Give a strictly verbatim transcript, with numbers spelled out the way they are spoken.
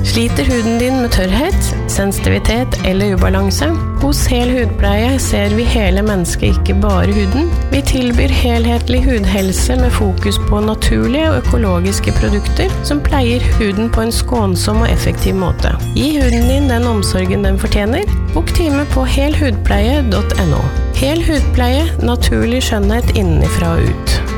Sliter huden din med tørrhet, sensitivitet eller ubalanse? Hos Hel hudpleie ser vi hele mennesket, ikke bare huden. Vi tilbyr helhetlig hudhelse med fokus på naturlige og økologiske produkter som pleier huden på en skånsom og effektiv måte. Gi huden din den omsorgen den fortjener. Bok time på hel hudpleie punktum no. Hel hudpleie, naturlig skjønnhet innenfra og ut.